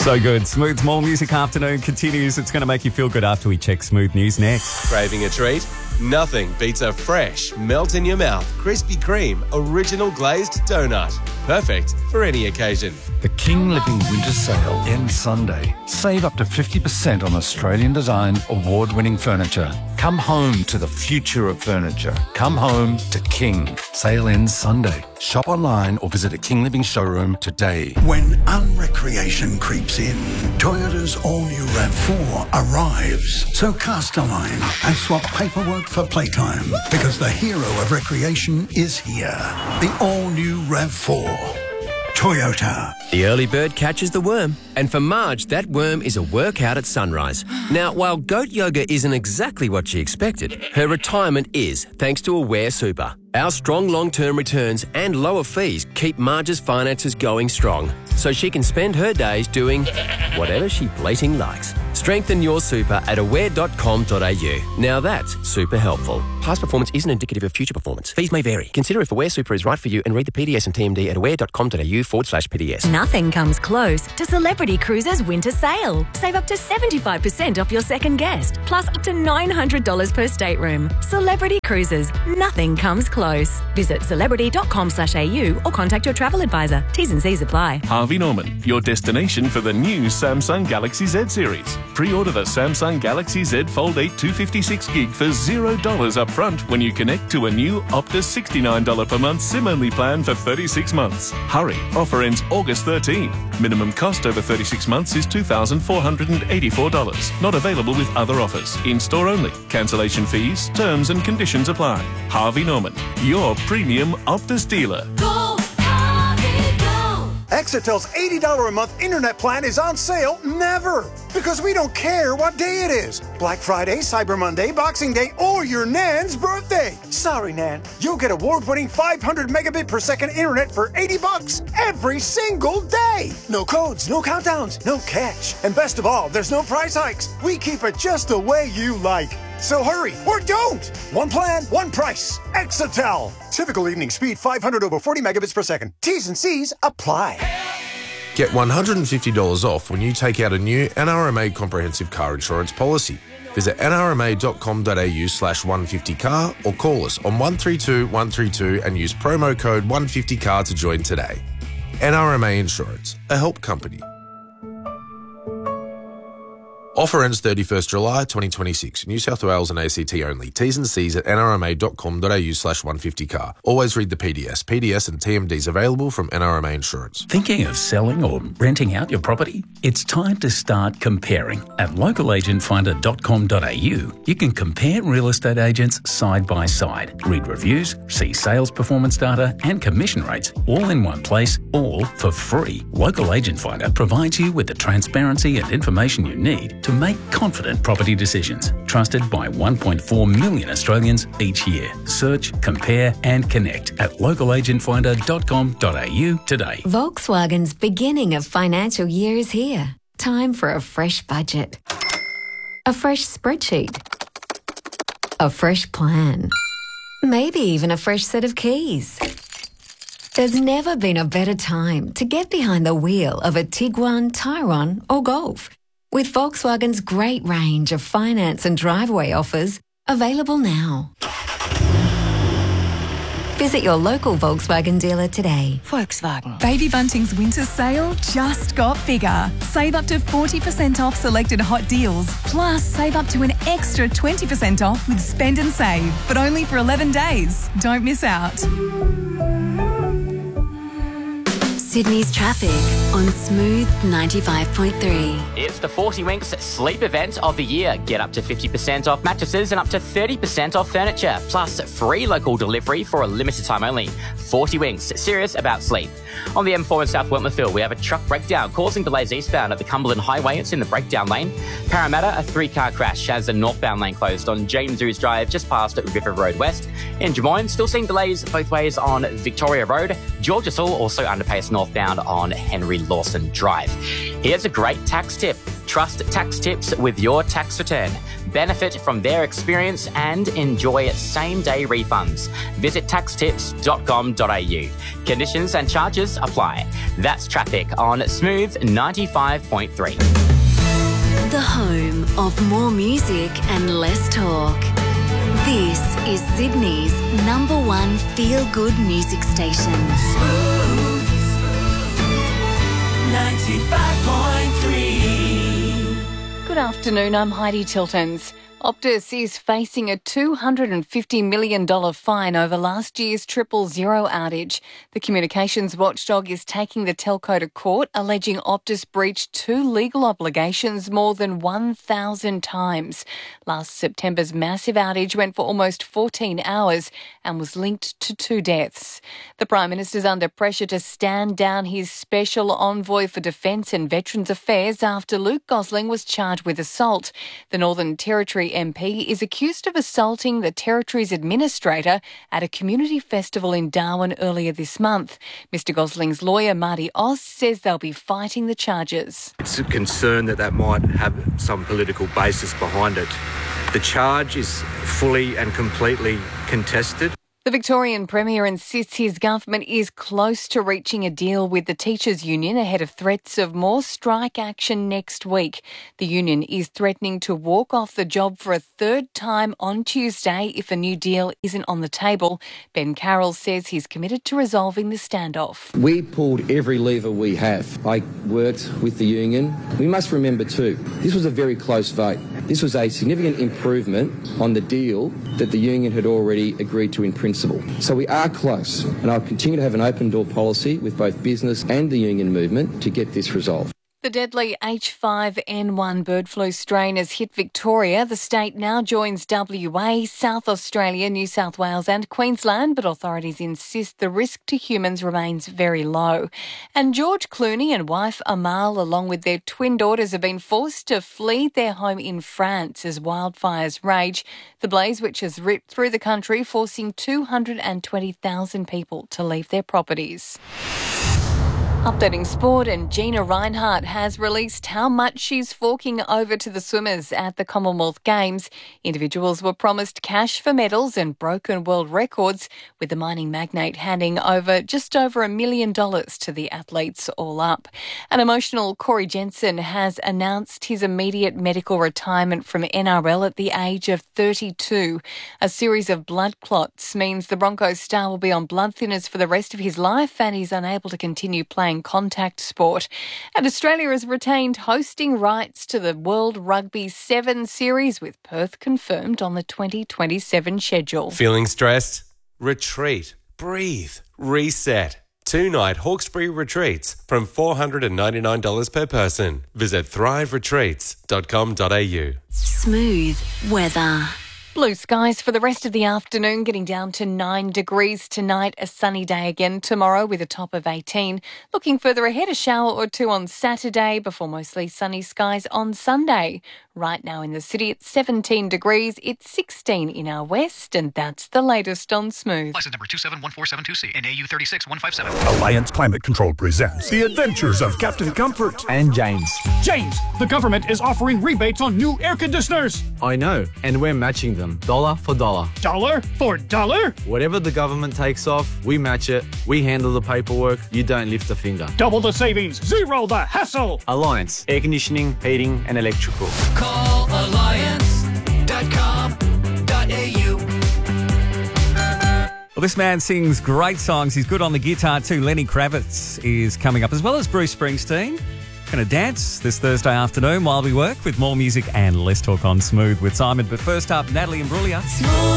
So good. Smooth's More Music Afternoon continues. It's going to make you feel good after we check Smooth News next. Craving a treat? Nothing beats a fresh, melt-in-your-mouth, Krispy Kreme original glazed donut. Perfect for any occasion. The King Living Winter Sale ends Sunday. Save up to 50% on Australian-designed, award-winning furniture. Come home to the future of furniture. Come home to King. Sale ends Sunday. Shop online or visit a King Living showroom today. When unrecreation creeps in, Toyota's all-new RAV4 arrives. So cast a line and swap paperwork for playtime, because the hero of recreation is here. The all-new RAV4. Toyota. The early bird catches the worm. And for Marge, that worm is a workout at sunrise. Now, while goat yoga isn't exactly what she expected, her retirement is, thanks to Aware Super. Our strong long-term returns and lower fees keep Marge's finances going strong, so she can spend her days doing whatever she bleating likes. Strengthen your super at aware.com.au. Now that's super helpful. Past performance isn't indicative of future performance. Fees may vary. Consider if Aware Super is right for you and read the PDS and TMD at aware.com.au/PDS. Nothing comes close to Celebrity Cruises Winter Sale. Save up to 75% off your second guest, plus up to $900 per stateroom. Celebrity Cruises. Nothing comes close. Visit celebrity.com/au or contact your travel advisor. T's and C's apply. Harvey Norman, your destination for the new Samsung Galaxy Z series. Pre-order the Samsung Galaxy Z Fold 8 256GB for $0 up front when you connect to a new Optus $69 per month SIM-only plan for 36 months. Hurry, offer ends August 13. Minimum cost over 36 months is $2,484. Not available with other offers. In-store only. Cancellation fees, terms and conditions apply. Harvey Norman, your premium Optus dealer. Go, Harvey, go! Exitel's $80 a month internet plan is on sale never, because we don't care what day it is. Black Friday, Cyber Monday, Boxing Day, or your Nan's birthday. Sorry, Nan. You'll get award-winning 500 megabit per second internet for $80 every single day. No codes, no countdowns, no catch. And best of all, there's no price hikes. We keep it just the way you like. So hurry, or don't! One plan, one price. Exitel. Typical evening speed 500 over 40 megabits per second. T's and C's apply. Get $150 off when you take out a new NRMA comprehensive car insurance policy. Visit nrma.com.au/150car or call us on 132 132 and use promo code 150car to join today. NRMA Insurance, a help company. Offer ends 31st July 2026. New South Wales and ACT only. T's and C's at nrma.com.au/150car. Always read the PDS. PDS and TMDs available from NRMA Insurance. Thinking of selling or renting out your property? It's time to start comparing. At localagentfinder.com.au, you can compare real estate agents side by side. Read reviews, see sales performance data and commission rates all in one place, all for free. Local Agent Finder provides you with the transparency and information you need to make confident property decisions. Trusted by 1.4 million Australians each year. Search, compare and connect at localagentfinder.com.au today. Volkswagen's beginning of financial year is here. Time for a fresh budget. A fresh spreadsheet. A fresh plan. Maybe even a fresh set of keys. There's never been a better time to get behind the wheel of a Tiguan, Tyrone or Golf. With Volkswagen's great range of finance and driveway offers available now. Visit your local Volkswagen dealer today. Volkswagen. Baby Bunting's winter sale just got bigger. Save up to 40% off selected hot deals. Plus, save up to an extra 20% off with Spend and Save. But only for 11 days. Don't miss out. Sydney's traffic on Smooth 95.3. It's the 40 Winks sleep event of the year. Get up to 50% off mattresses and up to 30% off furniture. Plus free local delivery for a limited time only. 40 Winks, serious about sleep. On the M4 in South Wentworthville, we have a truck breakdown causing delays eastbound at the Cumberland Highway. It's in the breakdown lane. Parramatta, a 3-car crash has the northbound lane closed on James Ouse Drive just past River Road West. In Des Moines, still seeing delays both ways on Victoria Road. Georgia Sul also underpass northbound on Henry Lawson Drive. Here's a great tax tip. Trust tax tips with your tax return. benefit from their experience and enjoy same-day refunds. Visit taxtips.com.au. Conditions and charges apply. That's traffic on Smooth 95.3. The home of more music and less talk. This is Sydney's #1 feel-good music station. 95.3. Good afternoon, I'm Heidi Tiltons. Optus is facing a $250 million fine over last year's 000 outage. The communications watchdog is taking the telco to court, alleging Optus breached 2 legal obligations more than 1,000 times. Last September's massive outage went for almost 14 hours and was linked to 2 deaths. The Prime Minister's under pressure to stand down his special envoy for Defence and Veterans Affairs after Luke Gosling was charged with assault. The Northern Territory MP is accused of assaulting the Territory's administrator at a community festival in Darwin earlier this month. Mr Gosling's lawyer, Marty Oss, says they'll be fighting the charges. It's a concern that might have some political basis behind it. The charge is fully and completely contested. The Victorian Premier insists his government is close to reaching a deal with the Teachers' Union ahead of threats of more strike action next week. The union is threatening to walk off the job for a 3rd time on Tuesday if a new deal isn't on the table. Ben Carroll says he's committed to resolving the standoff. We pulled every lever we have. I worked with the union. We must remember too, this was a very close vote. This was a significant improvement on the deal that the union had already agreed to in principle. So we are close, and I'll continue to have an open door policy with both business and the union movement to get this resolved. The deadly H5N1 bird flu strain has hit Victoria. The state now joins WA, South Australia, New South Wales and Queensland, but authorities insist the risk to humans remains very low. And George Clooney and wife Amal, along with their twin daughters, have been forced to flee their home in France as wildfires rage. The blaze, which has ripped through the country, forcing 220,000 people to leave their properties. Updating sport, and Gina Reinhart has released how much she's forking over to the swimmers at the Commonwealth Games. Individuals were promised cash for medals and broken world records, with the mining magnate handing over just over $1 million to the athletes all up. An emotional Corey Jensen has announced his immediate medical retirement from NRL at the age of 32. A series of blood clots means the Broncos star will be on blood thinners for the rest of his life, and he's unable to continue playing contact sport. And Australia has retained hosting rights to the World Rugby 7 series, with Perth confirmed on the 2027 schedule. Feeling stressed? Retreat. Breathe. Reset. 2-night Hawkesbury retreats from $499 per person. Visit thriveretreats.com.au. Smooth weather. Blue skies for the rest of the afternoon, getting down to 9 degrees tonight. A sunny day again tomorrow with a top of 18. Looking further ahead, a shower or two on Saturday before mostly sunny skies on Sunday. Right now in the city, it's 17 degrees. It's 16 in our west, and that's the latest on Smooth. License number 2714726 and AU 36157. Alliance Climate Control presents The Adventures of Captain Comfort and James. James, the government is offering rebates on new air conditioners. I know, and we're matching them, dollar for dollar. Dollar for dollar? Whatever the government takes off, we match it. We handle the paperwork. You don't lift a finger. Double the savings, zero the hassle. Alliance, air conditioning, heating and electrical. Call alliance.com.au. Well, this man sings great songs. He's good on the guitar too. Lenny Kravitz is coming up, as well as Bruce Springsteen. Going to dance this Thursday afternoon while we work, with more music and less talk on Smooth with Simon. But first up, Natalie Imbruglia.